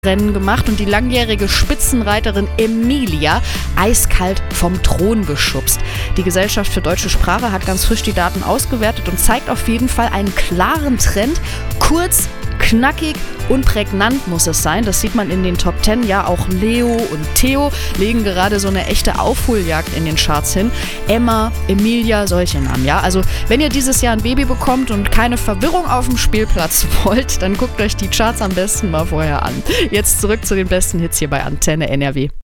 Rennen gemacht und die langjährige Spitzenreiterin Emilia eiskalt vom Thron geschubst. Die Gesellschaft für deutsche Sprache hat ganz frisch die Daten ausgewertet und zeigt auf jeden Fall einen klaren Trend. Kurz, knackig und prägnant muss es sein. Das sieht man in den Top 10. Ja, auch Leo und Theo legen gerade so eine echte Aufholjagd in den Charts hin. Emma, Emilia, solche Namen. Ja, also wenn ihr dieses Jahr ein Baby bekommt und keine Verwirrung auf dem Spielplatz wollt, dann guckt euch die Charts am besten mal vorher an. Jetzt zurück zu den besten Hits hier bei Antenne NRW.